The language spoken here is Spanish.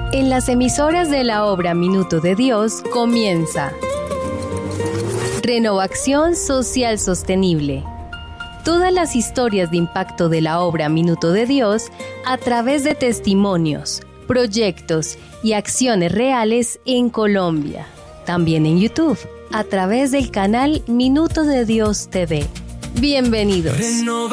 En las emisoras de la obra Minuto de Dios comienza Renovación Social Sostenible. Todas las historias de impacto de la obra Minuto de Dios a través de testimonios, proyectos y acciones reales en Colombia. También en YouTube, a través del canal Minuto de Dios TV. Bienvenidos.